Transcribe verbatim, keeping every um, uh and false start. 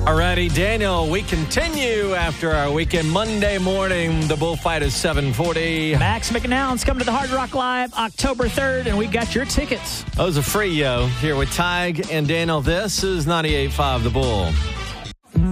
Alrighty, Daniel, we continue after our weekend. Monday morning, the bullfight is seven forty. Max McNown's coming to the Hard Rock Live October third, and we got your tickets. Those are free, yo. Here with Tig and Daniel. This is ninety-eight point five The Bull.